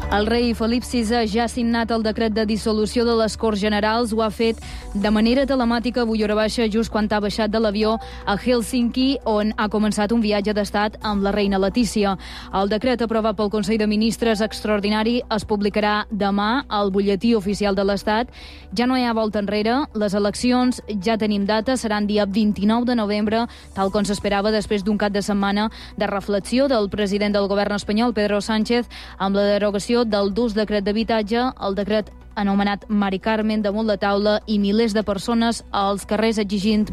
El rei Felip VI ja ha signat el decret de dissolució de les Corts Generals. Ho ha fet de manera telemàtica avui hora baixa, just quan ha baixat de l'avió a Helsinki, on ha començat un viatge d'estat amb la reina Letícia. El decret aprovat pel Consell de Ministres extraordinari es publicarà demà al butlletí oficial de l'Estat. Ja no hi ha volta enrere. Les eleccions ja tenim data, seran dia 29 de novembre, tal com s'esperava després d'un cap de setmana de reflexió del president del govern espanyol, Pedro Sánchez, amb la derogació del dus decret d'habitatge, el decret anomenat Mari Carmen damunt la taula i milers de persones als carrers exigint